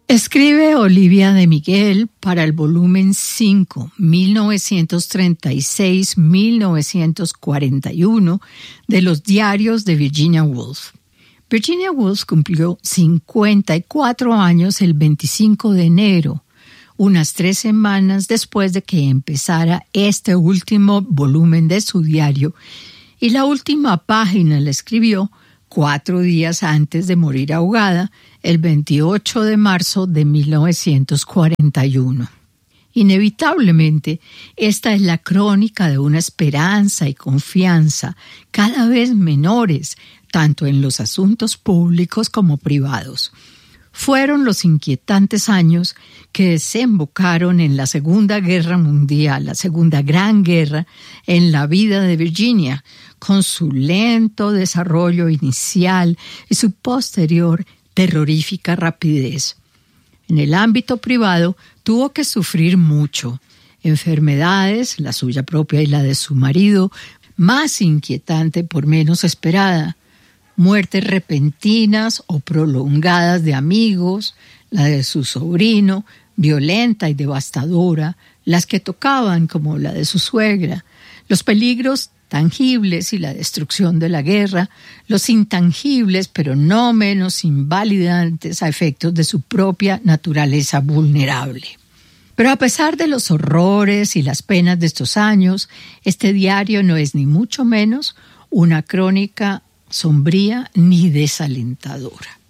Escribe Olivia de Miguel para el volumen 5, 1936-1941 de los diarios de Virginia Woolf. Virginia Woolf cumplió 54 años el 25 de enero, unas 3 semanas después de que empezara este último volumen de su diario, y la última página la escribió 4 días antes de morir ahogada, el 28 de marzo de 1941. Inevitablemente, esta es la crónica de una esperanza y confianza cada vez menores, tanto en los asuntos públicos como privados. Fueron los inquietantes años que desembocaron en la Segunda Guerra Mundial, la Segunda Gran Guerra, en la vida de Virginia, con su lento desarrollo inicial y su posterior terrorífica rapidez. En el ámbito privado tuvo que sufrir mucho. Enfermedades, la suya propia y la de su marido, más inquietante por menos esperada. Muertes repentinas o prolongadas de amigos, la de su sobrino, violenta y devastadora, las que tocaban como la de su suegra, los peligros tangibles y la destrucción de la guerra, los intangibles pero no menos invalidantes a efectos de su propia naturaleza vulnerable. Pero a pesar de los horrores y las penas de estos años, este diario no es ni mucho menos una crónica sombría ni desalentadora.